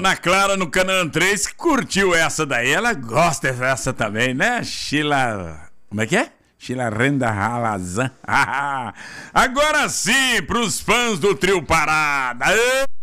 Dona Clara no Canaã 3 curtiu essa daí. Ela gosta dessa também, né? Sheila... Como é que é? Sheila Renda Halazan. Agora sim, pros fãs do Trio Parada.